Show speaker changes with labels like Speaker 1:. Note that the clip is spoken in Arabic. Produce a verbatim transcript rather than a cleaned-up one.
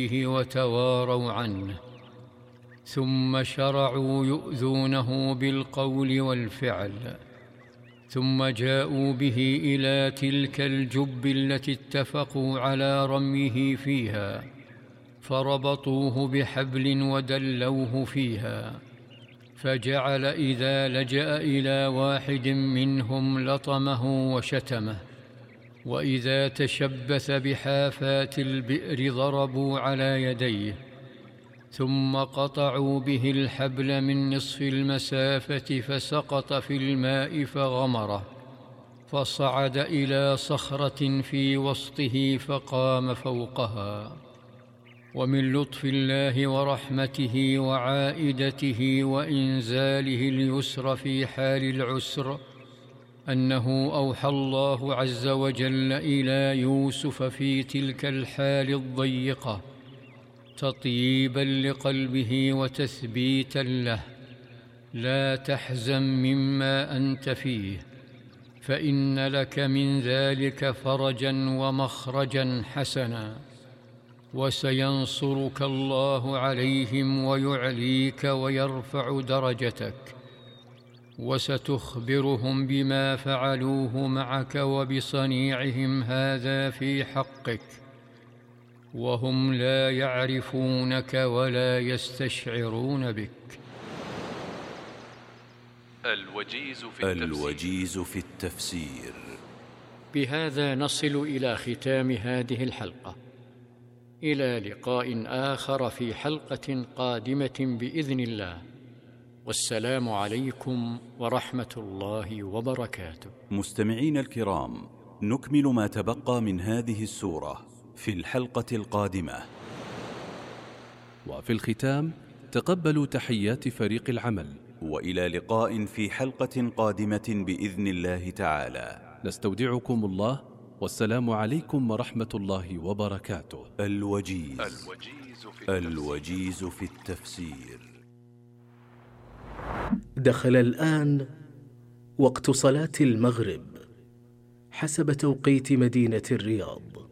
Speaker 1: وتواروا عنه، ثم شرعوا يؤذونه بالقول والفعل، ثم جاءوا به إلى تلك الجب التي اتفقوا على رميه فيها، فربطوه بحبل ودلوه فيها، فجعل إذا لجأ إلى واحد منهم لطمه وشتمه، وإذا تشبث بحافات البئر ضربوا على يديه، ثم قطعوا به الحبل من نصف المسافة فسقط في الماء فغمره، فصعد إلى صخرة في وسطه فقام فوقها. ومن لطف الله ورحمته وعائدته وإنزاله اليسر في حال العسر أنه أوحى الله عز وجل إلى يوسف في تلك الحال الضيقة تطييبا لقلبه وتثبيتا له: لا تحزن مما أنت فيه، فإن لك من ذلك فرجا ومخرجا حسنا، وسينصرك الله عليهم ويعليك ويرفع درجتك، وستخبرهم بما فعلوه معك وبصنيعهم هذا في حقك، وهم لا يعرفونك ولا يستشعرون بك.
Speaker 2: الوجيز في التفسير, الوجيز في التفسير.
Speaker 1: بهذا نصل إلى ختام هذه الحلقة، إلى لقاء آخر في حلقة قادمة بإذن الله، والسلام عليكم ورحمة الله وبركاته.
Speaker 2: مستمعين الكرام، نكمل ما تبقى من هذه السورة في الحلقة القادمة.
Speaker 3: وفي الختام تقبلوا تحيات فريق العمل،
Speaker 2: وإلى لقاء في حلقة قادمة بإذن الله تعالى.
Speaker 3: نستودعكم الله، والسلام عليكم ورحمة الله وبركاته.
Speaker 2: الوجيز, الوجيز, في, الوجيز في التفسير.
Speaker 4: دخل الآن وقت صلاة المغرب حسب توقيت مدينة الرياض.